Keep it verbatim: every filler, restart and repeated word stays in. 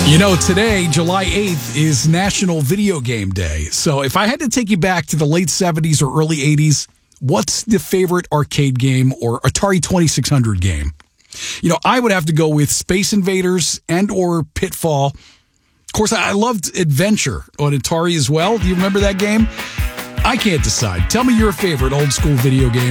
You know, today, July eighth, is National Video Game Day. So if I had to take you back to the late seventies or early eighties, what's the favorite arcade game or Atari twenty-six hundred game? You know, I would have to go with Space Invaders and or Pitfall. Of course, I loved Adventure on Atari as well. Do you remember that game? I can't decide. Tell me your favorite old school video game.